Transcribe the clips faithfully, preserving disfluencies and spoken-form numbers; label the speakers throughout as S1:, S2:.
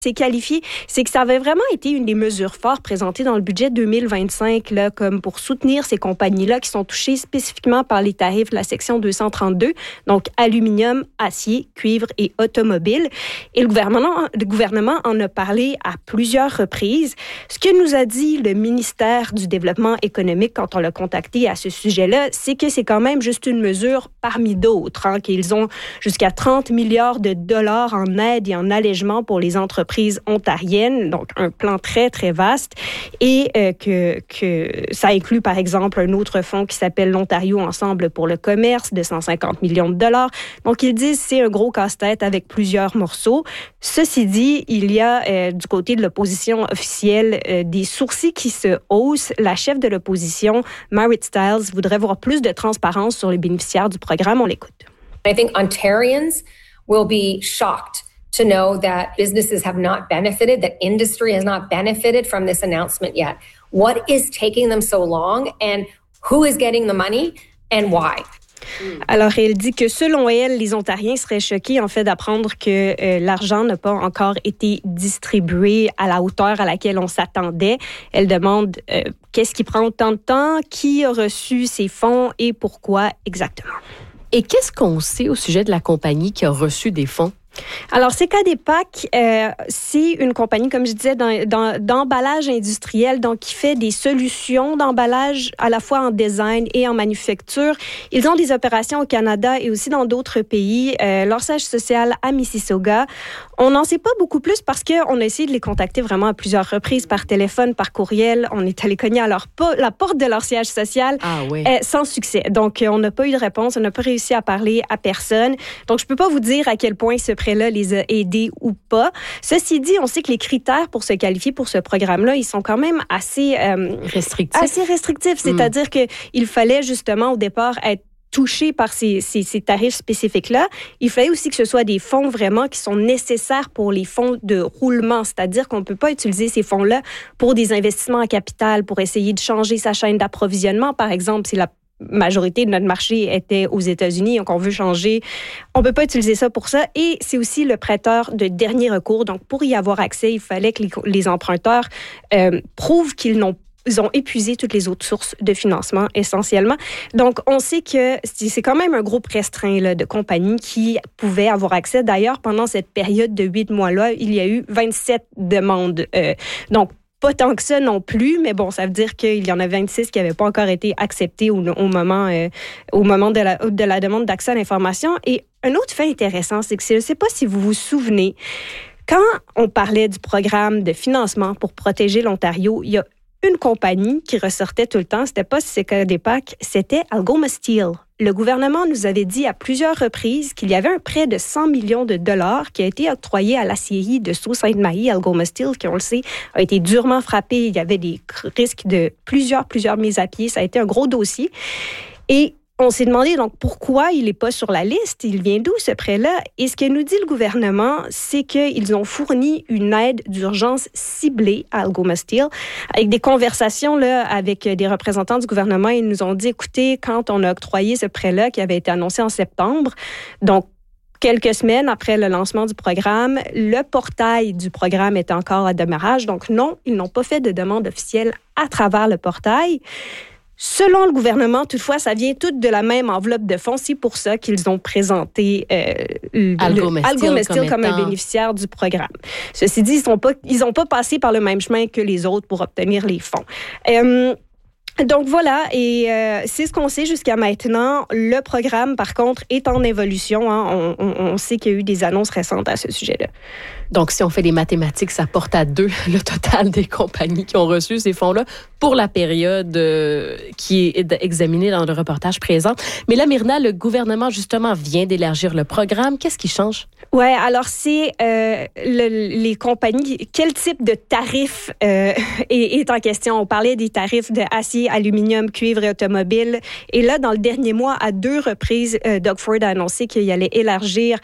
S1: c'est qualifié, c'est que ça avait vraiment été une des mesures fortes présentées dans le budget deux mille vingt-cinq, là, comme pour soutenir ces compagnies-là qui sont touchées spécifiquement par les tarifs de la section deux cent trente-deux, donc aluminium, acier, cuivre et automobile. Et le gouvernement, le gouvernement en a parlé à plusieurs reprises. Ce que nous a dit le ministère du Développement économique quand on l'a contacté à ce sujet-là, c'est que c'est quand même juste une mesure parmi d'autres, hein, qu'ils ont jusqu'à trente milliards de dollars en aide et en allègement pour les entreprises ontariennes, donc un plan très, très vaste, et euh, que, que ça inclut, par exemple, un autre fonds qui s'appelle l'Ontario Ensemble pour le commerce de cent cinquante millions de dollars. Donc, ils disent que c'est un gros casse-tête avec plusieurs morceaux. Ceci dit, il y a euh, du côté de l'opposition officielle euh, des sourcils qui se haussent. La chef de l'opposition, Marit Stiles, voudrait voir plus de transparence sur les bénéficiaires du programme. On l'écoute.
S2: I think Ontarians will be shocked to know that businesses have not benefited, that industry has not benefited from this announcement yet. What is taking them so long and who is getting the money and why?
S1: Alors, elle dit que selon elle, les Ontariens seraient choqués en fait d'apprendre que euh, l'argent n'a pas encore été distribué à la hauteur à laquelle on s'attendait. Elle demande euh, qu'est-ce qui prend autant de temps, qui a reçu ces fonds et pourquoi exactement.
S3: Et qu'est-ce qu'on sait au sujet de la compagnie qui a reçu des fonds?
S1: Alors, C K D P A C, euh, c'est une compagnie, comme je disais, dans, dans, d'emballage industriel, donc qui fait des solutions d'emballage à la fois en design et en manufacture. Ils ont des opérations au Canada et aussi dans d'autres pays. Euh, leur siège social à Mississauga. On n'en sait pas beaucoup plus parce qu'on a essayé de les contacter vraiment à plusieurs reprises, par téléphone, par courriel. On est allé cogner à leur po- la porte de leur siège social
S3: ah, oui.
S1: euh, sans succès. Donc, on n'a pas eu de réponse, on n'a pas réussi à parler à personne. Donc, je ne peux pas vous dire à quel point ce prêt-là les a aidés ou pas. Ceci dit, on sait que les critères pour se qualifier pour ce programme-là, ils sont quand même assez... Euh,
S3: restrictifs.
S1: Assez restrictifs. C'est-à-dire mm. qu'il fallait justement au départ être touché par ces, ces, ces tarifs spécifiques-là. Il fallait aussi que ce soit des fonds vraiment qui sont nécessaires pour les fonds de roulement, c'est-à-dire qu'on ne peut pas utiliser ces fonds-là pour des investissements en capital, pour essayer de changer sa chaîne d'approvisionnement, par exemple, si la majorité de notre marché était aux États-Unis, donc on veut changer. On ne peut pas utiliser ça pour ça. Et c'est aussi le prêteur de dernier recours. Donc, pour y avoir accès, il fallait que les, les emprunteurs euh, prouvent qu'ils n'ont Ils ont épuisé toutes les autres sources de financement, essentiellement. Donc, on sait que c'est quand même un groupe restreint là, de compagnies qui pouvaient avoir accès. D'ailleurs, pendant cette période de huit mois-là, il y a eu vingt-sept demandes. Euh, donc, pas tant que ça non plus, mais bon, ça veut dire qu'il y en a vingt-six qui n'avaient pas encore été acceptés au, au moment, euh, au moment de, la, de la demande d'accès à l'information. Et un autre fait intéressant, c'est que je ne sais pas si vous vous souvenez, quand on parlait du programme de financement pour protéger l'Ontario, il y a une compagnie qui ressortait tout le temps, c'était pas C K D P A C, c'était Algoma Steel. Le gouvernement nous avait dit à plusieurs reprises qu'il y avait un prêt de cent millions de dollars qui a été octroyé à l'aciérie de Sault-Sainte-Marie, Algoma Steel, qui, on le sait, a été durement frappé. Il y avait des risques de plusieurs, plusieurs mises à pied. Ça a été un gros dossier. Et on s'est demandé donc pourquoi il n'est pas sur la liste, il vient d'où ce prêt-là? Et ce que nous dit le gouvernement, c'est qu'ils ont fourni une aide d'urgence ciblée à Algoma Steel. Avec des conversations là, avec des représentants du gouvernement, ils nous ont dit, écoutez, quand on a octroyé ce prêt-là qui avait été annoncé en septembre, donc quelques semaines après le lancement du programme, le portail du programme est encore à demeurage. Donc non, ils n'ont pas fait de demande officielle à travers le portail. Selon le gouvernement, toutefois, ça vient tout de la même enveloppe de fonds. C'est pour ça qu'ils ont présenté euh,
S3: Algoma Steel
S1: comme, comme un bénéficiaire du programme. Ceci dit, ils n'ont pas, ils ont pas passé par le même chemin que les autres pour obtenir les fonds. Euh, Donc voilà, et euh, c'est ce qu'on sait jusqu'à maintenant. Le programme, par contre, est en évolution. Hein. On, on, on sait qu'il y a eu des annonces récentes à ce sujet-là.
S3: Donc, si on fait les mathématiques, ça porte à deux le total des compagnies qui ont reçu ces fonds-là pour la période euh, qui est examinée dans le reportage présent. Mais là, Myrna, le gouvernement, justement, vient d'élargir le programme. Qu'est-ce qui change?
S1: Oui, alors c'est euh, le, les compagnies. Quel type de tarif euh, est, est en question? On parlait des tarifs de acier, aluminium, cuivre et automobile. Et là, dans le dernier mois, à deux reprises, euh, Doug Ford a annoncé qu'il allait élargir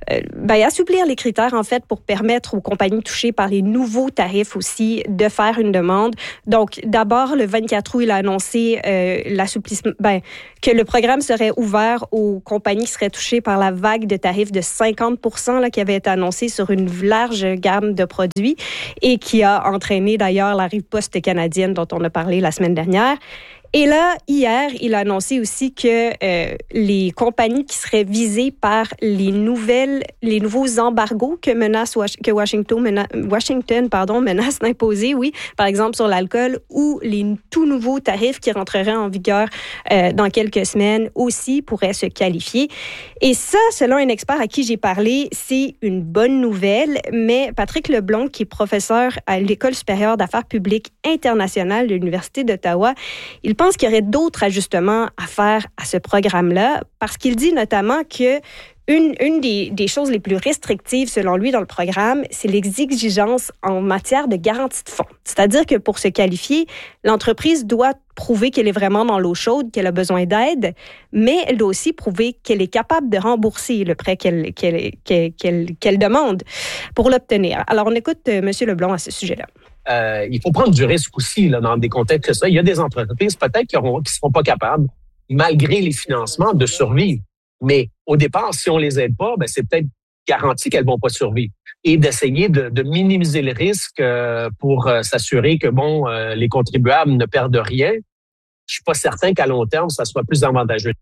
S1: euh, ben, assouplir les critères, en fait, pour permettre aux compagnies touchées par les nouveaux tarifs aussi de faire une demande. Donc, d'abord, le vingt-quatre août, il a annoncé euh, l'assouplissement, ben, que le programme serait ouvert aux compagnies qui seraient touchées par la vague de tarifs de cinquante pour cent là, qui avait été annoncée sur une large gamme de produits et qui a entraîné d'ailleurs la riposte canadienne dont on a parlé la semaine dernière. Et là, hier, il a annoncé aussi que euh, les compagnies qui seraient visées par les nouvelles, les nouveaux embargos que menace que Washington, mena, Washington, pardon, menace d'imposer, oui, par exemple sur l'alcool, ou les tout nouveaux tarifs qui rentreraient en vigueur euh, dans quelques semaines aussi pourraient se qualifier. Et ça, selon un expert à qui j'ai parlé, c'est une bonne nouvelle. Mais Patrick Leblond, qui est professeur à l'École supérieure d'affaires publiques internationales de l'Université d'Ottawa, il pense qu'il y aurait d'autres ajustements à faire à ce programme-là, parce qu'il dit notamment que une, une des, des choses les plus restrictives, selon lui, dans le programme, c'est l'exigence en matière de garantie de fonds. C'est-à-dire que pour se qualifier, l'entreprise doit prouver qu'elle est vraiment dans l'eau chaude, qu'elle a besoin d'aide, mais elle doit aussi prouver qu'elle est capable de rembourser le prêt qu'elle, qu'elle, qu'elle, qu'elle, qu'elle demande pour l'obtenir. Alors, on écoute euh, M. Leblond à ce sujet-là.
S4: Euh, il faut prendre du risque aussi là, dans des contextes comme ça. Il y a des entreprises peut-être qui ne seront pas capables, malgré les financements, de survivre. Mais au départ, si on les aide pas, ben, c'est peut-être garanti qu'elles vont pas survivre. Et d'essayer de, de minimiser le risque euh, pour euh, s'assurer que bon, euh, les contribuables ne perdent rien. Je suis pas certain qu'à long terme, ça soit plus avantageux.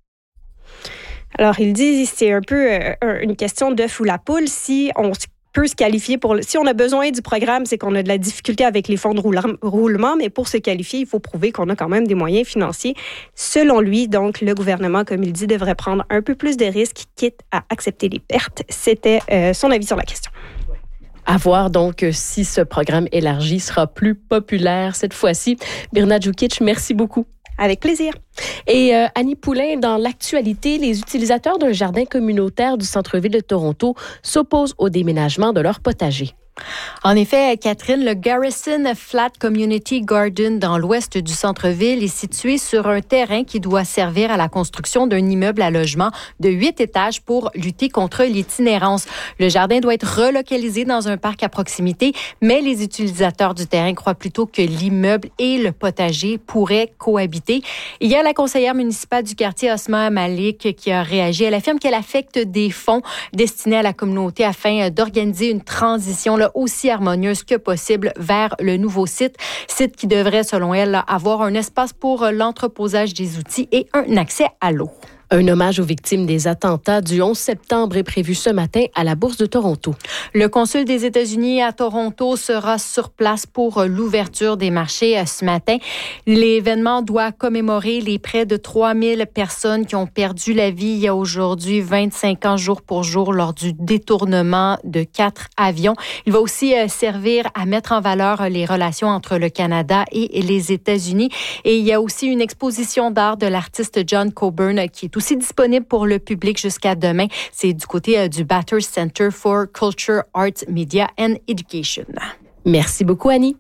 S1: Alors, il dit c'est un peu euh, une question d'œuf ou la poule. Si on peut se qualifier pour... Si on a besoin du programme, c'est qu'on a de la difficulté avec les fonds de roulement, mais pour se qualifier, il faut prouver qu'on a quand même des moyens financiers. Selon lui, donc, le gouvernement, comme il dit, devrait prendre un peu plus de risques, quitte à accepter les pertes. C'était euh, son avis sur la question.
S3: À voir donc si ce programme élargi sera plus populaire cette fois-ci. Mirna Djukic, merci beaucoup.
S1: Avec plaisir.
S3: Et euh, Annie Poulain, dans l'actualité, les utilisateurs d'un jardin communautaire du centre-ville de Toronto s'opposent au déménagement de leur potager.
S5: En effet, Catherine, le Garrison Flat Community Garden dans l'ouest du centre-ville est situé sur un terrain qui doit servir à la construction d'un immeuble à logement de huit étages pour lutter contre l'itinérance. Le jardin doit être relocalisé dans un parc à proximité, mais les utilisateurs du terrain croient plutôt que l'immeuble et le potager pourraient cohabiter. Il y a la conseillère municipale du quartier, Osma Malik, qui a réagi. Elle affirme qu'elle affecte des fonds destinés à la communauté afin d'organiser une transition là, aussi harmonieuse que possible vers le nouveau site. Site qui devrait, selon elle, avoir un espace pour l'entreposage des outils et un accès à l'eau.
S3: Un hommage aux victimes des attentats du onze septembre est prévu ce matin à la Bourse de Toronto.
S5: Le consul des États-Unis à Toronto sera sur place pour l'ouverture des marchés ce matin. L'événement doit commémorer les près de trois mille personnes qui ont perdu la vie il y a aujourd'hui vingt-cinq ans jour pour jour lors du détournement de quatre avions. Il va aussi servir à mettre en valeur les relations entre le Canada et les États-Unis. Et il y a aussi une exposition d'art de l'artiste John Coburn qui est aussi disponible pour le public jusqu'à demain. C'est du côté euh, du Bathurst Center for Culture, Arts, Media and Education.
S3: Merci beaucoup, Annie.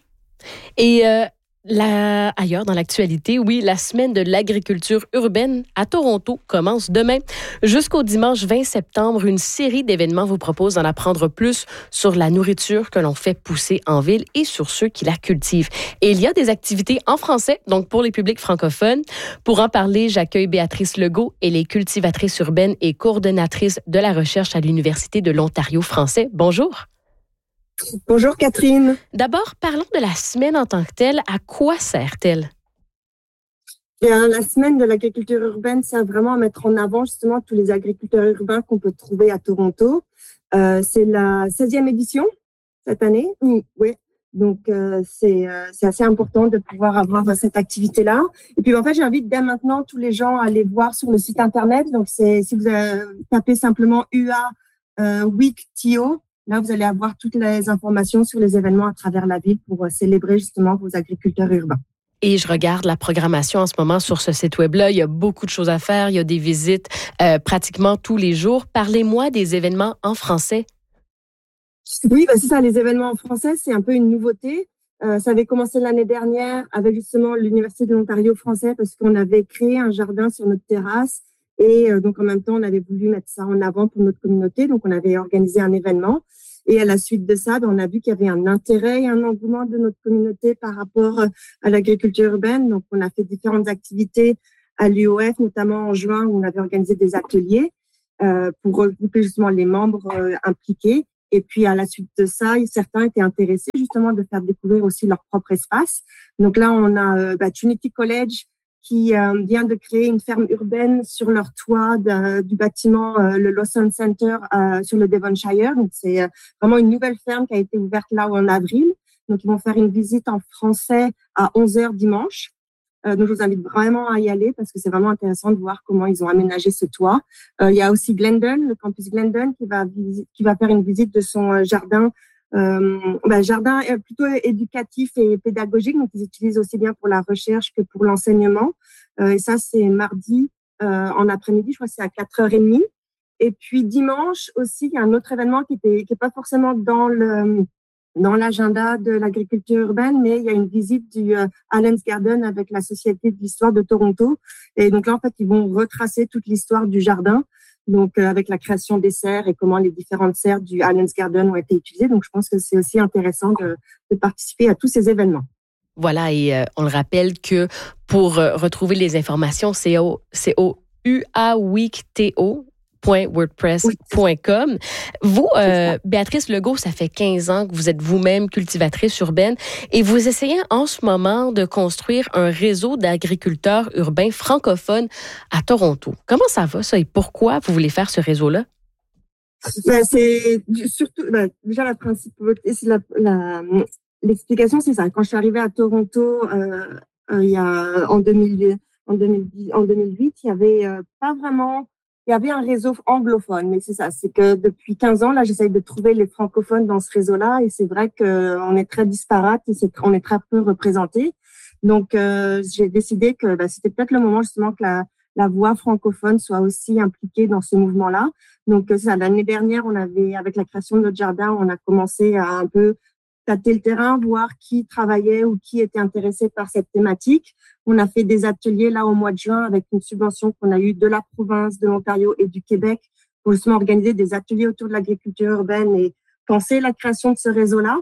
S3: Et euh, la... ailleurs dans l'actualité, oui, la semaine de l'agriculture urbaine à Toronto commence demain. Jusqu'au dimanche vingt septembre, une série d'événements vous propose d'en apprendre plus sur la nourriture que l'on fait pousser en ville et sur ceux qui la cultivent. Et il y a des activités en français, donc pour les publics francophones. Pour en parler, j'accueille Béatrice Legault. Elle est cultivatrice urbaine et coordonnatrice de la recherche à l'Université de l'Ontario français. Bonjour.
S6: Bonjour Catherine.
S3: D'abord, parlons de la semaine en tant que telle. À quoi sert-elle?
S6: Bien, la semaine de l'agriculture urbaine sert vraiment à mettre en avant justement tous les agriculteurs urbains qu'on peut trouver à Toronto. Euh, c'est la seizième édition cette année. Oui, oui. Donc euh, c'est euh, c'est assez important de pouvoir avoir cette activité-là. Et puis en fait, j'invite dès maintenant tous les gens à aller voir sur le site internet. Donc c'est si vous euh, tapez simplement U A euh, Week T O. Là, vous allez avoir toutes les informations sur les événements à travers la ville pour célébrer justement vos agriculteurs urbains.
S3: Et je regarde la programmation en ce moment sur ce site web-là. Il y a beaucoup de choses à faire. Il y a des visites euh, pratiquement tous les jours. Parlez-moi des événements en français.
S6: Oui, ben c'est ça. Les événements en français, c'est un peu une nouveauté. Euh, ça avait commencé l'année dernière avec justement l'Université de l'Ontario français parce qu'on avait créé un jardin sur notre terrasse. Et euh, donc, en même temps, on avait voulu mettre ça en avant pour notre communauté. Donc, on avait organisé un événement. Et à la suite de ça, ben, on a vu qu'il y avait un intérêt et un engouement de notre communauté par rapport à l'agriculture urbaine. Donc, on a fait différentes activités à l'U O F, notamment en juin, où on avait organisé des ateliers euh, pour regrouper justement les membres euh, impliqués. Et puis, à la suite de ça, certains étaient intéressés justement de faire découvrir aussi leur propre espace. Donc là, on a euh, bah, Trinity College qui euh, vient de créer une ferme urbaine sur leur toit de, du bâtiment, euh, le Lawson Center euh, sur le Devonshire. Donc, c'est euh, vraiment une nouvelle ferme qui a été ouverte là en avril. Donc, ils vont faire une visite en français à onze heures dimanche. Euh, donc, je vous invite vraiment à y aller parce que c'est vraiment intéressant de voir comment ils ont aménagé ce toit. Euh, il y a aussi Glendon, le campus Glendon, qui va, visi- qui va faire une visite de son euh, jardin Euh, ben, jardin est plutôt éducatif et pédagogique, donc ils utilisent aussi bien pour la recherche que pour l'enseignement. Euh, et ça, c'est mardi euh, en après-midi, je crois que c'est à quatre heures trente. Et puis dimanche aussi, il y a un autre événement qui était qui est pas forcément dans le dans l'agenda de l'agriculture urbaine, mais il y a une visite du euh, Allen's Garden avec la Société de l'histoire de Toronto. Et donc là, en fait, ils vont retracer toute l'histoire du jardin. Donc, euh, avec la création des serres et comment les différentes serres du Allen's Garden ont été utilisées. Donc, je pense que c'est aussi intéressant de, de participer à tous ces événements.
S3: Voilà, et euh, on le rappelle que pour euh, retrouver les informations, c'est au, c'est au u a week t o point wordpress point com. Vous, euh, Béatrice Legault, ça fait quinze ans que vous êtes vous-même cultivatrice urbaine et vous essayez en ce moment de construire un réseau d'agriculteurs urbains francophones à Toronto. Comment ça va, ça, et pourquoi vous voulez faire ce réseau-là?
S6: Ben, c'est surtout, ben, déjà, la principalité, c'est la, la, l'explication, c'est ça. Quand je suis arrivée à Toronto, euh, euh, il y a, en deux mille, en deux mille dix, en deux mille huit, il y avait euh, pas vraiment, il y avait un réseau anglophone, mais c'est ça, c'est que depuis quinze ans, là, j'essaye de trouver les francophones dans ce réseau-là, et c'est vrai qu'on est très disparates et c'est, on est très peu représentés. Donc, euh, j'ai décidé que bah, c'était peut-être le moment justement que la, la voix francophone soit aussi impliquée dans ce mouvement-là. Donc, ça, l'année dernière, on avait, avec la création de notre jardin, on a commencé à un peu tâter le terrain, voir qui travaillait ou qui était intéressé par cette thématique. On a fait des ateliers là au mois de juin avec une subvention qu'on a eue de la province de l'Ontario et du Québec pour justement organiser des ateliers autour de l'agriculture urbaine et penser la création de ce réseau-là.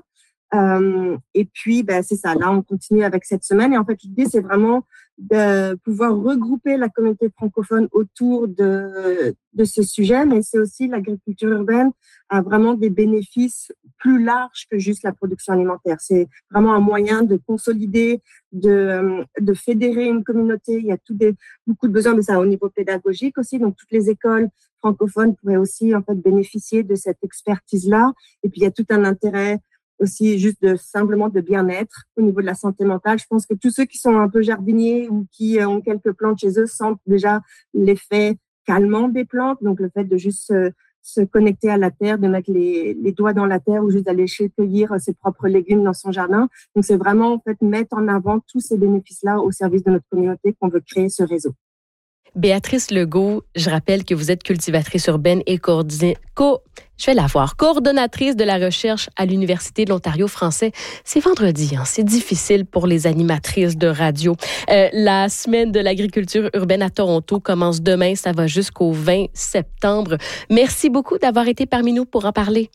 S6: Euh, et puis, ben, c'est ça. Là, on continue avec cette semaine. Et en fait, l'idée, c'est vraiment de pouvoir regrouper la communauté francophone autour de, de ce sujet. Mais c'est aussi l'agriculture urbaine a vraiment des bénéfices plus larges que juste la production alimentaire. C'est vraiment un moyen de consolider, de, de fédérer une communauté. Il y a tout des, beaucoup de besoins de ça au niveau pédagogique aussi. Donc, toutes les écoles francophones pourraient aussi, en fait, bénéficier de cette expertise-là. Et puis, il y a tout un intérêt aussi juste de simplement de bien-être au niveau de la santé mentale. Je pense que tous ceux qui sont un peu jardiniers ou qui ont quelques plantes chez eux sentent déjà l'effet calmant des plantes. Donc, le fait de juste se, se connecter à la terre, de mettre les, les doigts dans la terre ou juste d'aller cueillir ses propres légumes dans son jardin. Donc, c'est vraiment, en fait, mettre en avant tous ces bénéfices-là au service de notre communauté qu'on veut créer ce réseau.
S3: Béatrice Legault, je rappelle que vous êtes cultivatrice urbaine et coordonnatrice, co- je vais la voir, coordonnatrice de la recherche à l'Université de l'Ontario français. C'est vendredi, hein, c'est difficile pour les animatrices de radio. Euh, la semaine de l'agriculture urbaine à Toronto commence demain, ça va jusqu'au vingt septembre. Merci beaucoup d'avoir été parmi nous pour en parler.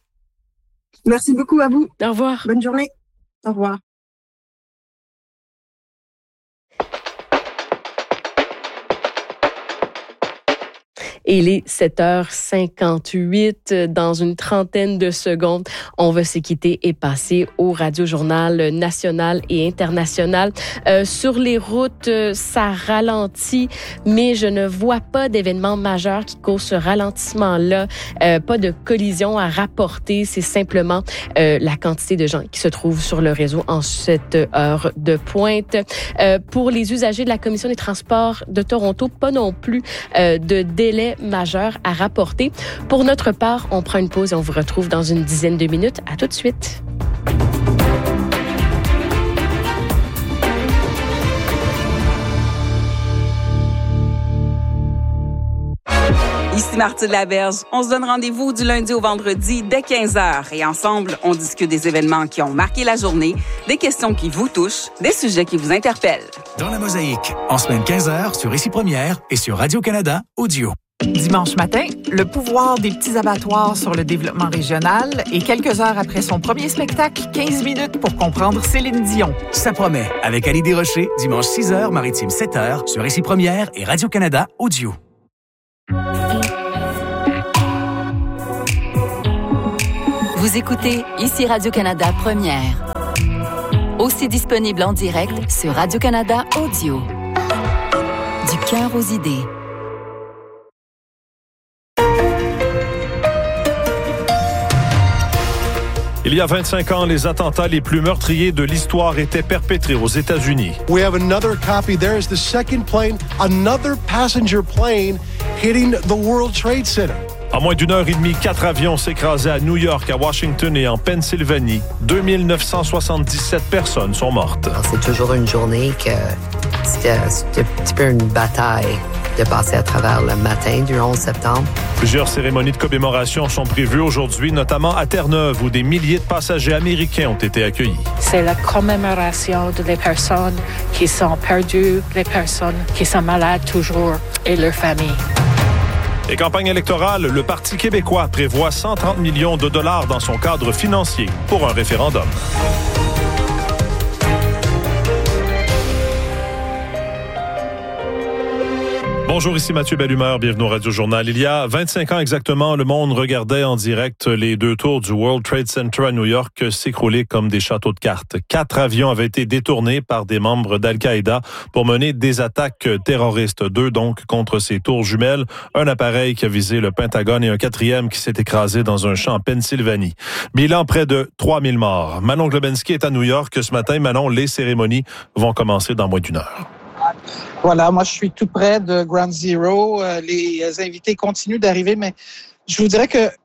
S6: Merci beaucoup à vous.
S3: Au revoir.
S6: Bonne journée. Au revoir.
S3: Et il est sept heures cinquante-huit. Dans une trentaine de secondes, on va se quitter et passer au Radio-Journal national et international. Euh, sur les routes, ça ralentit, mais je ne vois pas d'événement majeur qui cause ce ralentissement-là. Euh, pas de collision à rapporter. C'est simplement euh, la quantité de gens qui se trouvent sur le réseau en cette heure de pointe. Euh, pour les usagers de la Commission des transports de Toronto, pas non plus euh, de délai majeur à rapporter. Pour notre part, on prend une pause et on vous retrouve dans une dizaine de minutes. À tout de suite.
S7: Ici Martine Laberge. On se donne rendez-vous du lundi au vendredi dès quinze heures. Et ensemble, on discute des événements qui ont marqué la journée, des questions qui vous touchent, des sujets qui vous interpellent.
S8: Dans la Mosaïque, en semaine quinze heures sur Ici Première et sur Radio-Canada Audio.
S9: Dimanche matin, le pouvoir des petits abattoirs sur le développement régional et quelques heures après son premier spectacle, quinze minutes pour comprendre Céline Dion.
S8: Ça promet, avec Ali Desrochers, dimanche six heures, maritime sept heures, sur Ici Première et Radio-Canada Audio.
S10: Vous écoutez Ici Radio-Canada Première. Aussi disponible en direct sur Radio-Canada Audio. Du cœur aux idées.
S11: Il y a vingt-cinq ans, les attentats les plus meurtriers de l'histoire étaient perpétrés aux États-Unis.
S12: We have another copy. There is the second plane, another passenger plane hitting the World Trade Center.
S11: En moins d'une heure et demie, quatre avions s'écrasaient à New York, à Washington et en Pennsylvanie. deux mille neuf cent soixante-dix-sept personnes sont mortes.
S13: Alors, c'est toujours une journée que c'était, c'était un petit peu une bataille de passer à travers le matin du onze septembre.
S11: Plusieurs cérémonies de commémoration sont prévues aujourd'hui, notamment à Terre-Neuve, où des milliers de passagers américains ont été accueillis.
S14: C'est la commémoration des personnes qui sont perdues, les personnes qui sont malades toujours et leurs familles.
S11: Et campagne électorale, le Parti québécois prévoit cent trente millions de dollars dans son cadre financier pour un référendum. Bonjour, ici Mathieu Bellumeur, bienvenue au Radio Journal. Il y a vingt-cinq ans exactement, le monde regardait en direct les deux tours du World Trade Center à New York s'écrouler comme des châteaux de cartes. Quatre avions avaient été détournés par des membres d'Al-Qaïda pour mener des attaques terroristes. Deux donc contre ces tours jumelles, un appareil qui a visé le Pentagone et un quatrième qui s'est écrasé dans un champ en Pennsylvanie. Bilan près de trois mille morts. Manon Globensky est à New York ce matin. Manon, les cérémonies vont commencer dans moins d'une heure.
S15: Voilà, moi je suis tout près de Ground Zero. Euh, les invités continuent d'arriver, mais je vous dirais que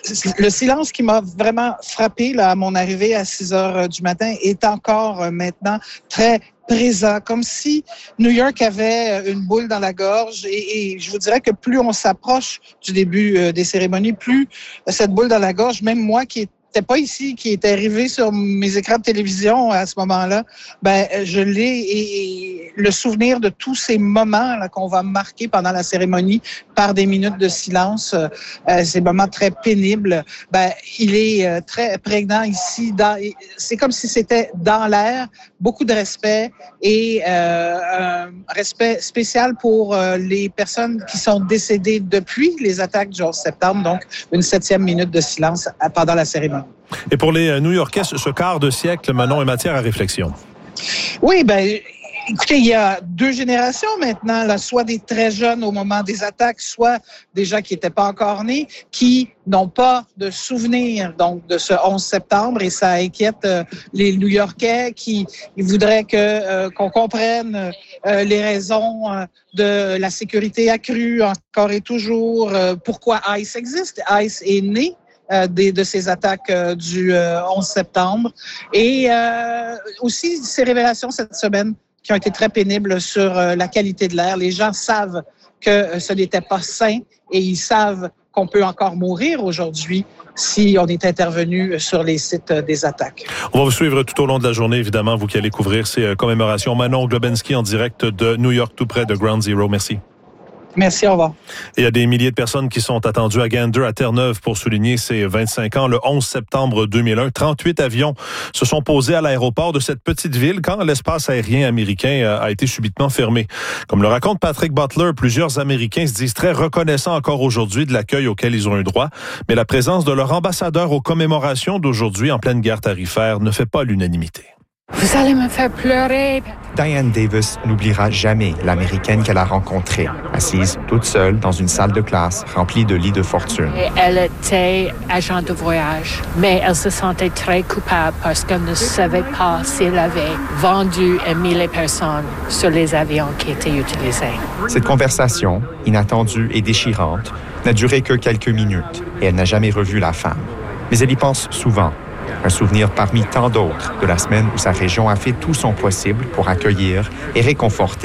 S15: le silence qui m'a vraiment frappé là, à mon arrivée à six heures du matin est encore euh, maintenant très présent, comme si New York avait une boule dans la gorge et, et je vous dirais que plus on s'approche du début euh, des cérémonies, plus euh, cette boule dans la gorge, même moi qui est C'était pas ici, qui était arrivé sur mes écrans de télévision à ce moment-là, ben je l'ai et, et le souvenir de tous ces moments là qu'on va marquer pendant la cérémonie par des minutes de silence, euh, ces moments très pénibles, ben il est euh, très prégnant ici. Dans, c'est comme si c'était dans l'air, beaucoup de respect et euh, un respect spécial pour euh, les personnes qui sont décédées depuis les attaques du onze septembre, donc une septième minute de silence pendant la cérémonie.
S11: Et pour les New-Yorkais, ce quart de siècle, Manon, est matière à réflexion.
S15: Oui, ben, écoutez, il y a deux générations maintenant, là, soit des très jeunes au moment des attaques, soit des gens qui n'étaient pas encore nés, qui n'ont pas de souvenirs donc de ce onze septembre, et ça inquiète euh, les New-Yorkais qui ils voudraient que euh, qu'on comprenne euh, les raisons euh, de la sécurité accrue encore et toujours, euh, pourquoi ICE existe. ICE est né Euh, des, de ces attaques euh, du euh, onze septembre. Et euh, aussi ces révélations cette semaine qui ont été très pénibles sur euh, la qualité de l'air. Les gens savent que euh, ce n'était pas sain et ils savent qu'on peut encore mourir aujourd'hui si on est intervenu sur les sites euh, des attaques.
S11: On va vous suivre tout au long de la journée, évidemment, vous qui allez couvrir ces euh, commémorations. Manon Globensky en direct de New York, tout près de Ground Zero. Merci.
S15: Merci, au revoir.
S11: Il y a des milliers de personnes qui sont attendues à Gander, à Terre-Neuve, pour souligner ces vingt-cinq ans. Le onze septembre deux mille un, trente-huit avions se sont posés à l'aéroport de cette petite ville quand l'espace aérien américain a été subitement fermé. Comme le raconte Patrick Butler, plusieurs Américains se disent très reconnaissants encore aujourd'hui de l'accueil auquel ils ont eu droit. Mais la présence de leur ambassadeur aux commémorations d'aujourd'hui en pleine guerre tarifaire ne fait pas l'unanimité.
S14: Vous allez me faire pleurer.
S16: Diane Davis n'oubliera jamais l'Américaine qu'elle a rencontrée, assise toute seule dans une salle de classe remplie de lits de fortune.
S14: Et elle était agent de voyage, mais elle se sentait très coupable parce qu'elle ne savait pas si elle avait vendu et mis les personnes sur les avions qui étaient utilisés.
S16: Cette conversation, inattendue et déchirante, n'a duré que quelques minutes et elle n'a jamais revu la femme. Mais elle y pense souvent. Un souvenir parmi tant d'autres de la semaine où sa région a fait tout son possible pour accueillir et réconforter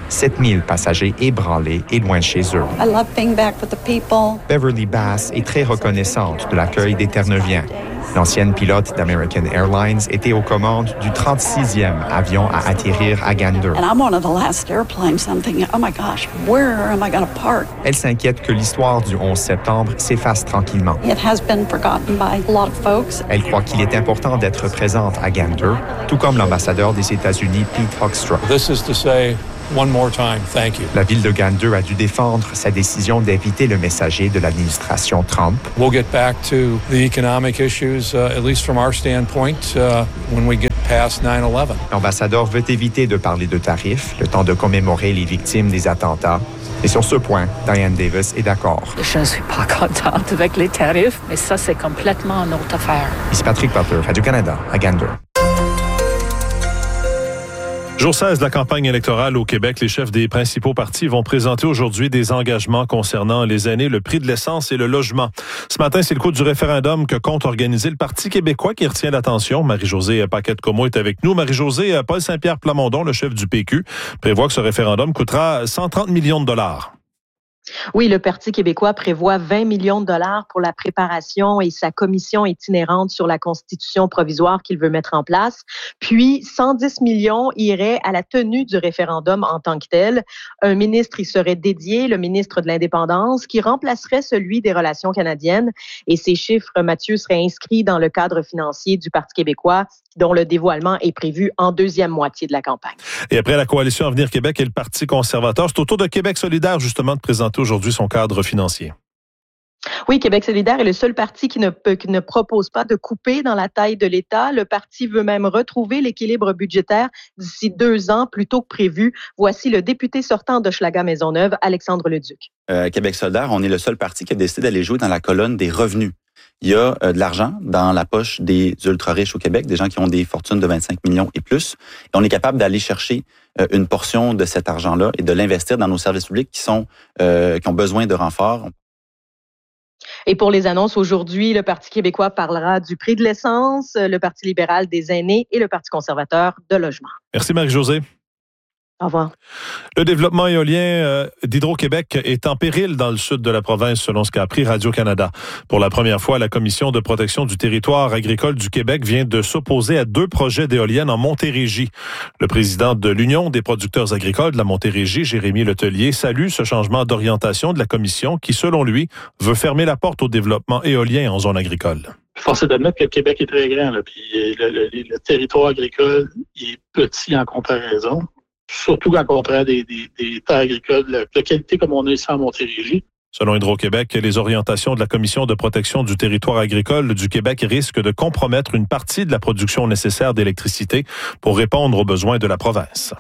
S16: sept mille passagers ébranlés et loin de chez eux.
S17: I love being back with the people.
S16: Beverly Bass est très reconnaissante de l'accueil des Terre-Neuviens. L'ancienne pilote d'American Airlines était aux commandes du trente-sixième avion à atterrir à Gander.
S17: And I'm one of the last airplanes. I'm thinking, oh my gosh, where am I going to park?
S16: Elle s'inquiète que l'histoire du onze septembre s'efface tranquillement.
S17: It has been forgotten by a lot of folks.
S16: Elle croit qu'il est important d'être présente à Gander, tout comme l'ambassadeur des États-Unis, Pete Hoekstra.
S18: This is to say one more time, thank you.
S16: La ville de Gander a dû défendre sa décision d'éviter le messager de l'administration Trump.
S18: We'll get back to the economic issues, uh, at least from our standpoint, uh, when we get past nine eleven.
S16: L'ambassadeur veut éviter de parler de tarifs, le temps de commémorer les victimes des attentats. Et sur ce point, Diane Davis est d'accord.
S14: Je ne suis pas contente avec les tarifs, mais ça, c'est complètement une autre affaire.
S16: Ici Patrick Butler, Radio-Canada, à Gander.
S11: Jour seize de la campagne électorale au Québec, les chefs des principaux partis vont présenter aujourd'hui des engagements concernant les aînés, le prix de l'essence et le logement. Ce matin, c'est le coup du référendum que compte organiser le Parti québécois qui retient l'attention. Marie-Josée Paquette-Comeau est avec nous. Marie-Josée, Paul Saint-Pierre Plamondon, le chef du P Q, prévoit que ce référendum coûtera cent trente millions de dollars.
S19: Oui, le Parti québécois prévoit vingt millions de dollars pour la préparation et sa commission itinérante sur la constitution provisoire qu'il veut mettre en place. Puis, cent dix millions iraient à la tenue du référendum en tant que tel. Un ministre y serait dédié, le ministre de l'Indépendance, qui remplacerait celui des Relations canadiennes. Et ces chiffres, Mathieu, seraient inscrits dans le cadre financier du Parti québécois, dont le dévoilement est prévu en deuxième moitié de la campagne.
S11: Et après la coalition Avenir Québec et le Parti conservateur, c'est au tour de Québec solidaire, justement, de présenter aujourd'hui son cadre financier.
S19: Oui, Québec solidaire est le seul parti qui ne, peut, qui ne propose pas de couper dans la taille de l'État. Le parti veut même retrouver l'équilibre budgétaire d'ici deux ans, plus tôt que prévu. Voici le député sortant d'Hochelaga-Maisonneuve, Alexandre Leduc.
S20: Euh, Québec solidaire, on est le seul parti qui a décidé d'aller jouer dans la colonne des revenus. Il y a euh, de l'argent dans la poche des ultra-riches au Québec, des gens qui ont des fortunes de vingt-cinq millions et plus. Et on est capable d'aller chercher euh, une portion de cet argent-là et de l'investir dans nos services publics qui sont euh, qui ont besoin de renforts.
S19: Et pour les annonces aujourd'hui, le Parti québécois parlera du prix de l'essence, le Parti libéral des aînés et le Parti conservateur de logement.
S11: Merci Marie-Josée.
S19: Au revoir.
S11: Le développement éolien euh, d'Hydro-Québec est en péril dans le sud de la province, selon ce qu'a appris Radio-Canada. Pour la première fois, la Commission de protection du territoire agricole du Québec vient de s'opposer à deux projets d'éoliennes en Montérégie. Le président de l'Union des producteurs agricoles de la Montérégie, Jérémy Letellier, salue ce changement d'orientation de la Commission qui, selon lui, veut fermer la porte au développement éolien en zone agricole.
S21: Force est d'admettre que le Québec est très grand, là, puis le, le, le territoire agricole il est petit en comparaison. Surtout quand on prend des, des, des terres agricoles de, de qualité comme on a ici en Montérégie.
S11: Selon Hydro-Québec, les orientations de la Commission de protection du territoire agricole du Québec risquent de compromettre une partie de la production nécessaire d'électricité pour répondre aux besoins de la province.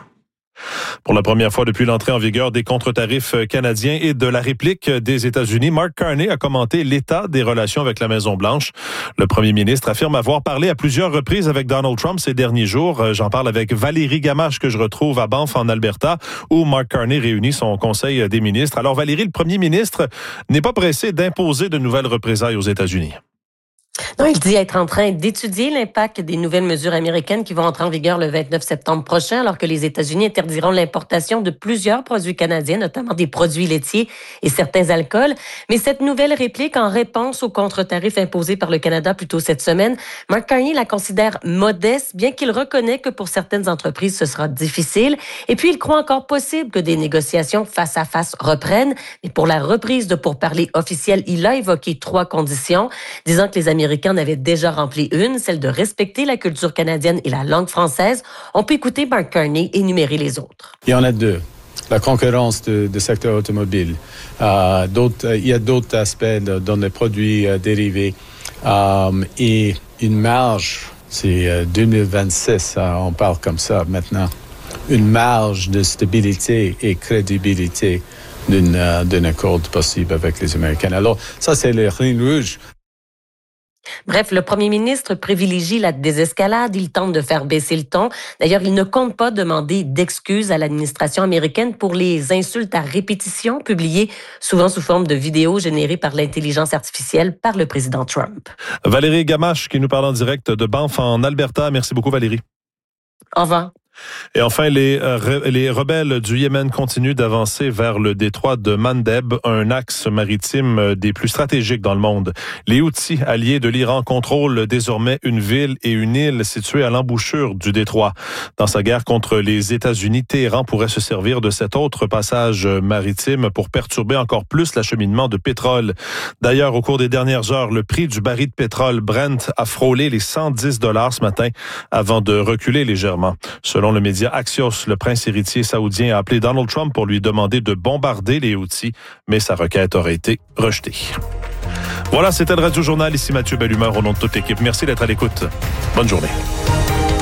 S11: Pour la première fois depuis l'entrée en vigueur des contre-tarifs canadiens et de la réplique des États-Unis, Mark Carney a commenté l'état des relations avec la Maison-Blanche. Le premier ministre affirme avoir parlé à plusieurs reprises avec Donald Trump ces derniers jours. J'en parle avec Valérie Gamache, que je retrouve à Banff, en Alberta, où Mark Carney réunit son conseil des ministres. Alors Valérie, le premier ministre n'est pas pressé d'imposer de nouvelles représailles aux États-Unis.
S22: Non, il dit être en train d'étudier l'impact des nouvelles mesures américaines qui vont entrer en vigueur le vingt-neuf septembre prochain, alors que les États-Unis interdiront l'importation de plusieurs produits canadiens, notamment des produits laitiers et certains alcools. Mais cette nouvelle réplique en réponse aux contre-tarifs imposés par le Canada plus tôt cette semaine, Mark Carney la considère modeste, bien qu'il reconnaît que pour certaines entreprises, ce sera difficile. Et puis, il croit encore possible que des négociations face à face reprennent. Mais pour la reprise de pourparlers officiels, il a évoqué trois conditions, disant que les Américains en avaient déjà rempli une, celle de respecter la culture canadienne et la langue française. On peut écouter Mark Carney énumérer les autres.
S23: Il y en a deux. La concurrence du de secteur automobile. Euh, d'autres, il y a d'autres aspects de, dans les produits euh, dérivés. Euh, et une marge, c'est euh, deux mille vingt-six, euh, on parle comme ça maintenant. Une marge de stabilité et crédibilité d'une, euh, d'un accord possible avec les Américains. Alors, ça, c'est les lignes rouges.
S22: Bref, le premier ministre privilégie la désescalade. Il tente de faire baisser le ton. D'ailleurs, il ne compte pas demander d'excuses à l'administration américaine pour les insultes à répétition publiées souvent sous forme de vidéos générées par l'intelligence artificielle par le président Trump.
S11: Valérie Gamache qui nous parle en direct de Banff en Alberta. Merci beaucoup Valérie.
S22: Au revoir.
S11: Et enfin, les, euh, les rebelles du Yémen continuent d'avancer vers le détroit de Mandeb, un axe maritime des plus stratégiques dans le monde. Les Houthis, alliés de l'Iran, contrôlent désormais une ville et une île située à l'embouchure du détroit. Dans sa guerre contre les États-Unis, Téhéran pourrait se servir de cet autre passage maritime pour perturber encore plus l'acheminement de pétrole. D'ailleurs, au cours des dernières heures, le prix du baril de pétrole Brent a frôlé les cent dix dollars ce matin avant de reculer légèrement. Selon le média Axios, le prince héritier saoudien a appelé Donald Trump pour lui demander de bombarder les Houthis, mais sa requête aurait été rejetée. Voilà, c'était le Radio Journal. Ici Mathieu Bellumeur au nom de toute l'équipe. Merci d'être à l'écoute. Bonne journée.